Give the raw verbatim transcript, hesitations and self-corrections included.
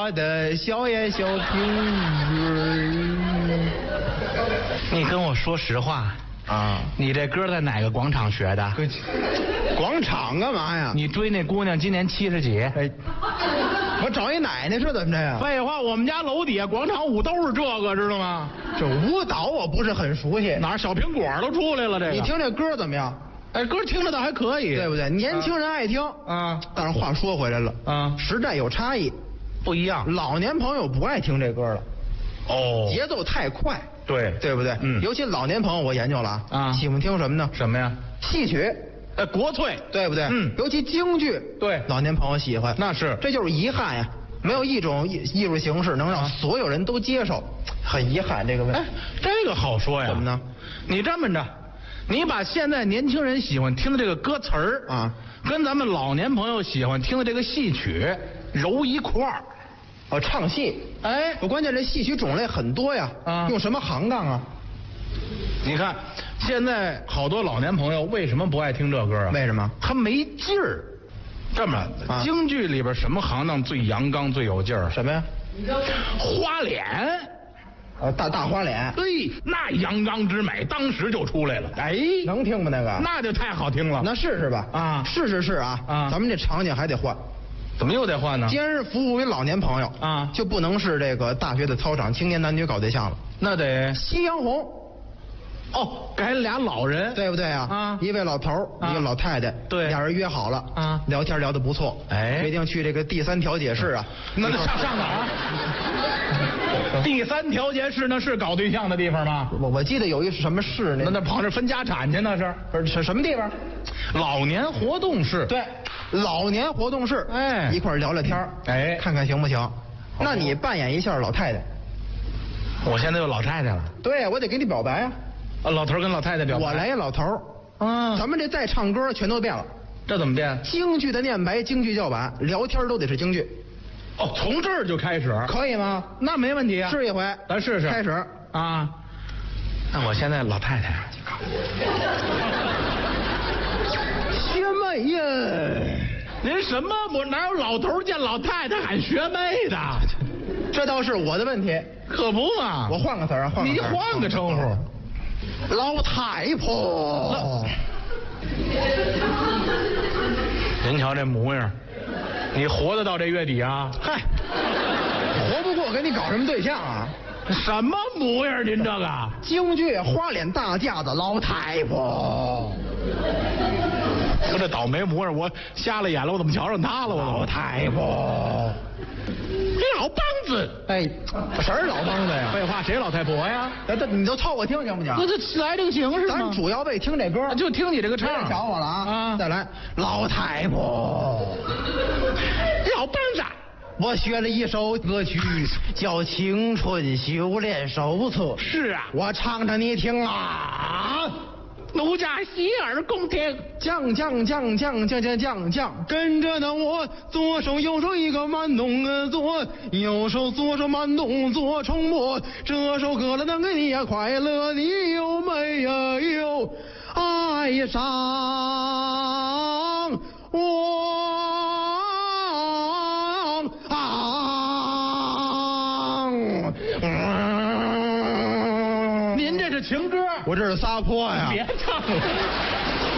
我的小眼小苹果。 你跟我说实话啊， 你这歌在哪个广场学的？ 广场干嘛呀？ 你追那姑娘今年七十几？ 哎，我找一奶奶是怎么着呀？ 废话，我们家楼底下广场舞都是这个，知道吗？ 这舞蹈我不是很熟悉。 哪儿小苹果都出来了？这个你听这歌怎么样？ 哎，歌听着倒还可以， 对不对？年轻人爱听啊。 但是话说回来了啊， 时代有差异， 不一样。 老年朋友不爱听这歌了。 哦， 节奏太快。 对， 对不对？ 嗯， 尤其老年朋友，我研究了啊， 喜欢听什么呢？ 什么呀？ 戏曲， 呃，国粹， 对不对？ 嗯， 尤其京剧， 对， 老年朋友喜欢。 那是， 这就是遗憾呀，没有一种艺艺术形式能让所有人都接受，很遗憾这个问题。 哎，这个好说呀。 怎么呢？ 你这么着，你把现在年轻人喜欢听的这个歌词儿啊， 跟咱们老年朋友喜欢听的这个戏曲揉一块儿。 哦，唱戏， 哎， 不，关键这戏曲种类很多呀。 啊， 用什么行当啊？ 你看，现在好多老年朋友为什么不爱听这歌啊？ 为什么？ 他没劲儿。这么，啊、京剧里边什么行当最阳刚、最有劲儿？ 什么呀？ 花脸。 呃，大大花脸。 对，那阳刚之美当时就出来了。哎， 能听吗？那个？ 那就太好听了。 那试试吧。 啊， 试试试啊。 啊， 咱们这场景还得换。 怎么又得换呢？ 既然是服务于老年朋友啊， 就不能是这个大学的操场青年男女搞对象了。 那得夕阳红。 哦，改俩老人， 对不对啊？ 啊， 一位老头儿，啊、一个老太太， 对， 俩人约好了啊， 聊天聊得不错， 哎， 决定去这个第三调解室啊。 那那上上哪儿？第三调解室那是搞对象的地方吗？ 我我记得有一什么室， 那那跑这分家产去那是？ 不是什么地方？ 老年活动室。 对，老年活动室。 哎， 一块聊聊天， 哎， 看看行不行？那你扮演一下老太太。 我现在有老太太了。 对，我得给你表白啊。 啊，老头跟老太太表白。 我来老头。 啊， 咱们这再唱歌全都变了。 这怎么变？ 京剧的念白，京剧叫板，聊天都得是京剧。 哦，从这儿就开始， 可以吗？ 那没问题啊。 试一回， 咱试试。 开始啊。那我现在老太太。 学妹呀！ 您什么？我哪有老头见老太太喊学妹的？ 这倒是我的问题。 可不嘛！ 我换个词儿啊，换个词儿。 你换个称呼。 老太婆。 您瞧这模样，你活得到这月底啊？ 嗨，活不过跟你搞什么对象啊？ 什么模样？您这个京剧花脸大架子老太婆。 就这倒霉模样，我瞎了眼了，我怎么瞧上他了？我老太婆。 老梆子， 哎，谁是老梆子呀？ 废话，谁老太婆呀？ 哎，这你都凑合听行不行？ 那这来这个形式吗？ 咱主要为听这歌， 就听你这个唱。 别瞧我了啊！ 啊， 再来，老太婆， 老梆子。 我学了一首歌曲，叫《青春修炼手册》。 是啊， 我唱着你听啊。 奴家洗耳恭听， 降降降降降降降降，跟着呢我左手右手一个慢动作，右手左手慢动作重播。这首歌了能给你呀快乐，你有没有爱上我啊？ 您这是情歌， 我这是撒泼呀！ 别唱了。